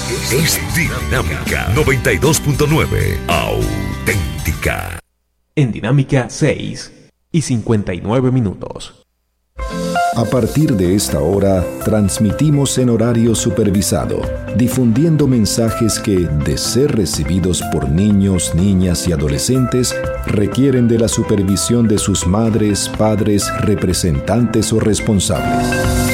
es Dinámica 92.9, auténtica. En Dinámica 6:59. A partir de esta hora, transmitimos en horario supervisado, difundiendo mensajes que, de ser recibidos por niños, niñas y adolescentes, requieren de la supervisión de sus madres, padres, representantes o responsables.